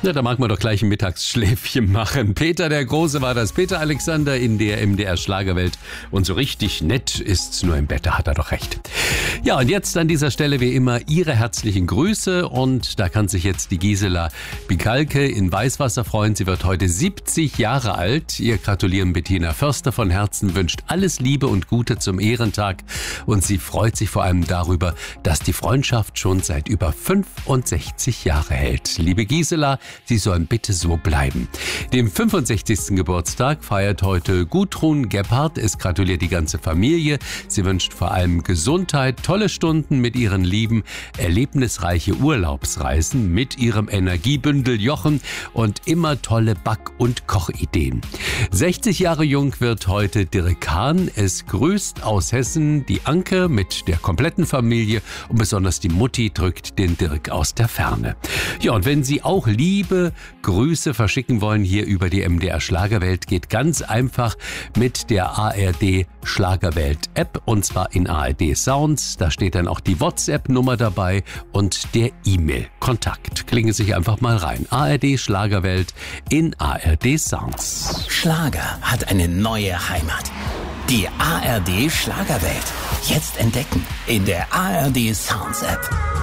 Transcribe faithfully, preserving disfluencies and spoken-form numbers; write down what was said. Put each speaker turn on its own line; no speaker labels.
Na, da mag man doch gleich ein Mittagsschläfchen machen. Peter der Große war das. Peter Alexander in der M D R Schlagerwelt. Und so richtig nett ist's nur im Bett, da hat er doch recht. Ja, und jetzt an dieser Stelle wie immer Ihre herzlichen Grüße. Und da kann sich jetzt die Gisela Bikalke in Weißwasser freuen. Sie wird heute siebzig Jahre alt. Ihr gratulieren Bettina Förster von Herzen, wünscht alles Liebe und Gute zum Ehrentag. Und sie freut sich vor allem darüber, dass die Freundschaft schon seit über fünfundsechzig Jahre hält. Liebe Gisela, Sie sollen bitte so bleiben. Den fünfundsechzigsten Geburtstag feiert heute Gudrun Gebhardt. Es gratuliert die ganze Familie. Sie wünscht vor allem Gesundheit, tolle Stunden mit ihren Lieben, erlebnisreiche Urlaubsreisen mit ihrem Energiebündel Jochen und immer tolle Back- und Kochideen. sechzig Jahre jung wird heute Dirk Hahn. Es grüßt aus Hessen die Anke mit der kompletten Familie und besonders die Mutti drückt den Dirk aus der Ferne. Ja, und wenn Sie auch Liebe, Grüße verschicken wollen hier über die M D R Schlagerwelt, geht ganz einfach mit der A R D Schlagerwelt App und zwar in A R D Sounds. Da steht dann auch die WhatsApp-Nummer dabei und der E-Mail-Kontakt. Klingen Sie sich einfach mal rein. A R D Schlagerwelt in A R D Sounds.
Schlager hat eine neue Heimat. Die A R D Schlagerwelt. Jetzt entdecken in der A R D Sounds App.